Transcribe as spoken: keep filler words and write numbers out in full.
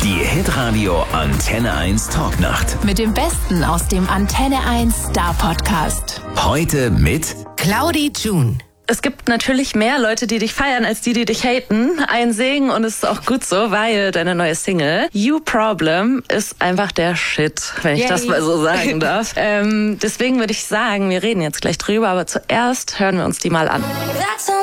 Die Hitradio Antenne eins Talknacht. Mit dem Besten aus dem Antenne eins Star Podcast. Heute mit Claudi June. Es gibt natürlich mehr Leute, die dich feiern, als die, die dich haten. Ein Segen, und es ist auch gut so, weil deine neue Single You Problem ist einfach der Shit, wenn ich Yay. das mal so sagen darf. ähm, deswegen würde ich sagen, wir reden jetzt gleich drüber, aber zuerst hören wir uns die mal an.